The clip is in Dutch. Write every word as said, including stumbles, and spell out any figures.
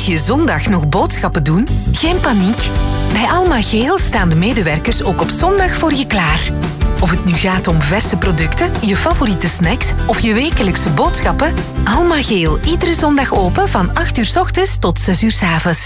Moet je zondag nog boodschappen doen? Geen paniek. Bij Alma Geel staan de medewerkers ook op zondag voor je klaar. Of het nu gaat om verse producten, je favoriete snacks of je wekelijkse boodschappen, Alma Geel iedere zondag open van acht uur 's ochtends tot zes uur 's avonds.